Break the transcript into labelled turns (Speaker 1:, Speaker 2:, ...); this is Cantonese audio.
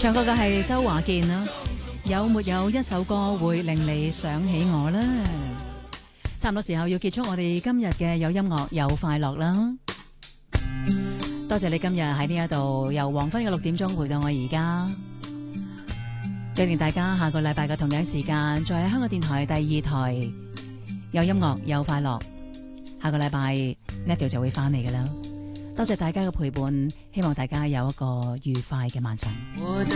Speaker 1: 唱歌嘅係周華健啦，有沒有一首歌會令你想起我呢？差唔多時候要結束我哋今日嘅有音樂有快樂啦。多謝你今日喺呢一度由黃昏嘅6點鐘陪到我而家，約定大家下個禮拜嘅同樣時間再喺香港電台第2台有音樂有快樂。下個禮拜呢條就會翻嚟㗎啦。多謝大家嘅陪伴，希望大家有一個愉快嘅晚上。